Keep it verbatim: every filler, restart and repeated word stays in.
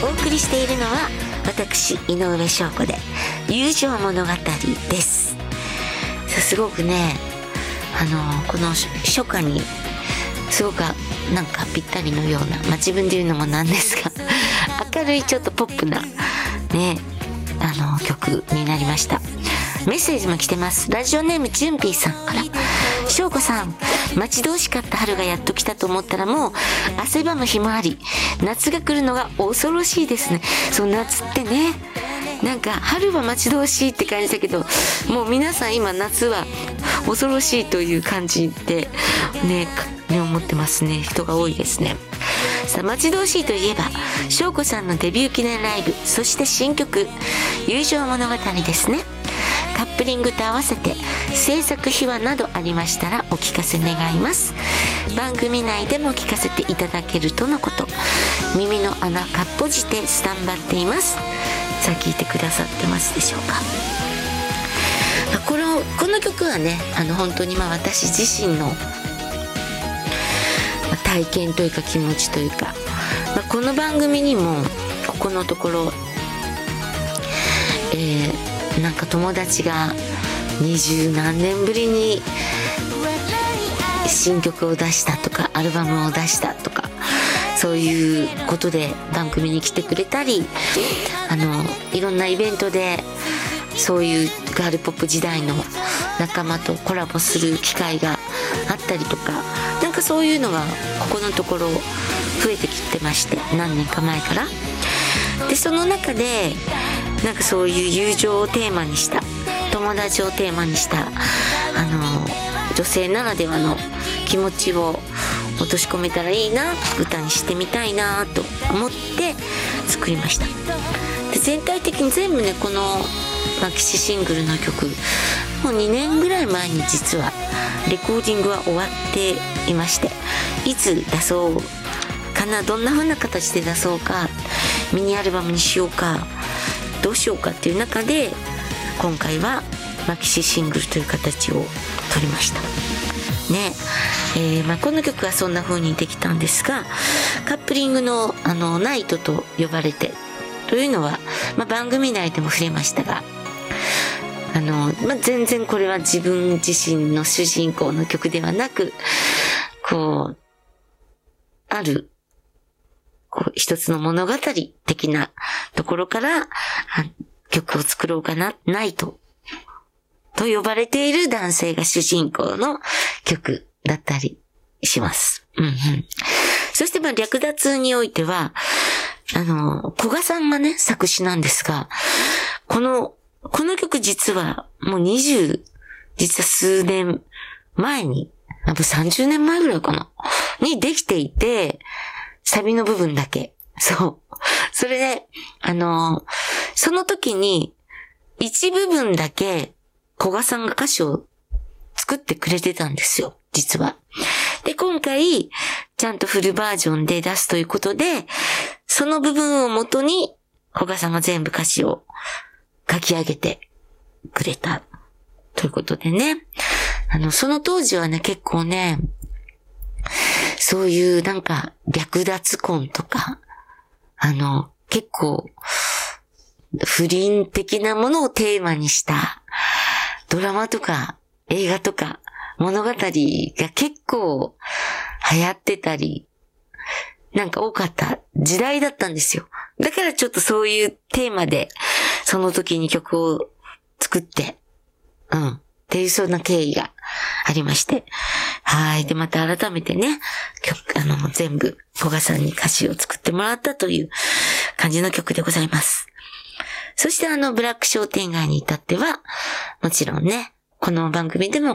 お送りしているのは私井上翔子で友情物語です。すごくね、あのこの初夏にすごくなんかぴったりのような、まあ、自分で言うのもなんですが明るいちょっとポップなね、あの曲になりました。メッセージも来てます。ラジオネームジュンピーさんから、翔子さん、待ち遠しかった春がやっと来たと思ったらもう汗ばむ日もあり、夏が来るのが恐ろしいですね。そう、夏ってね、なんか春は待ち遠しいって感じだけど、もう皆さん今夏は恐ろしいという感じでね、ね思ってますね。人が多いですね。さあ、待ち遠しいといえば翔子さんのデビュー記念ライブ、そして新曲友情物語ですね。カップリングと合わせて制作秘話などありましたらお聞かせ願います。番組内でも聞かせていただけるとのこと。耳の穴かっぽじてスタンバっています。さあ、聞いてくださってますでしょうか。この、この曲はね、あの本当にまあ私自身の体験というか気持ちというか、まあ、この番組にもここのところ、えー、なんか友達が二十何年ぶりに新曲を出したとかアルバムを出したとか、そういうことで番組に来てくれたり、あのいろんなイベントでそういうガールポップ時代の仲間とコラボする機会があったりとか、なんかそういうのがここのところ増えてきてまして、何年か前から。でその中でなんかそういう友情をテーマにした、友達をテーマにした、あの女性ならではの気持ちを落とし込めたらいいな、歌にしてみたいなと思って作りました。で全体的に全部ね、このマキシシングルの曲、もうにねんぐらい前に実はレコーディングは終わっていまして、いつ出そうかな、どんな風な形で出そうか、ミニアルバムにしようか、どうしようかっていう中で今回はマキシシングルという形を取りましたね。えーまあ、この曲はそんな風にできたんですが、カップリングのあのナイトと呼ばれてというのは、まあ、番組内でも触れましたが、あの、まあ、全然これは自分自身の主人公の曲ではなく、こうあるこう一つの物語的なところから曲を作ろうかな、ナイトと呼ばれている男性が主人公の曲だったりします。うんうん。そしてまあ略奪においては、あの、古賀さんがね、作詞なんですが、この、この曲実はもう二十、実は数年前に、やっぱさんじゅうねんまえぐらいかなにできていて、サビの部分だけ。そう。それで、あの、その時に一部分だけ古賀さんが歌詞を作ってくれてたんですよ、実は。で、今回、ちゃんとフルバージョンで出すということで、その部分を元に古賀さんが全部歌詞を書き上げてくれたということでね。あの、その当時はね、結構ね、そういうなんか略奪婚とか、あの、結構不倫的なものをテーマにしたドラマとか映画とか物語が結構流行ってたり、なんか多かった時代だったんですよ。だからちょっとそういうテーマでその時に曲を作って、うん、っていうそんな経緯がありまして。はい。で、また改めてね、曲、あの、全部、古賀さんに歌詞を作ってもらったという感じの曲でございます。そしてあの、ブラック商店街に至っては、もちろんね、この番組でも